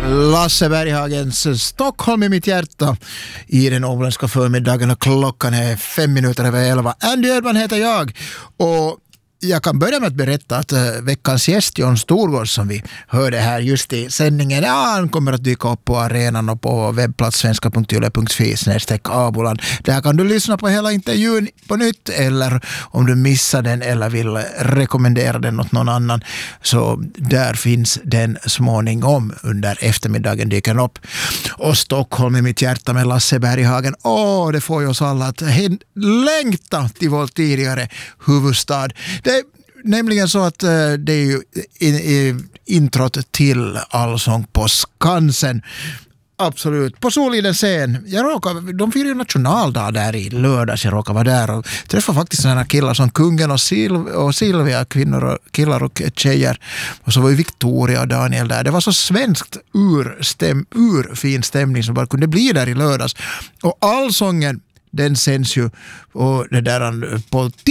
Lasse Berghagens Stockholm i mitt hjärta i den åländska förmiddagen och klockan är 5:05. Andy Ödman heter jag och jag kan börja med att berätta att veckans gäst John Storgård som vi hörde här just i sändningen, han kommer att dyka upp på arenan och på webbplats svenska.yle.fi/Abulan. Där kan du lyssna på hela intervjun på nytt eller om du missar den eller vill rekommendera den åt någon annan så där finns den småningom under eftermiddagen dyker upp. Och Stockholm i mitt hjärta med Lasse Berghagen. Det får ju oss alla att längta till vår tidigare huvudstad. Det är nämligen så att det är ju introt till Allsång på Skansen. Absolut. På Solidens scen. De firar ju nationaldag där i lördags. Jag råkar vara där och träffar faktiskt sådana killar som Kungen och Silvia, killar och tjejer. Och så var ju Victoria och Daniel där. Det var så svenskt urfin stämning som bara kunde bli där i lördags. Och Allsången, den sänds ju och det där på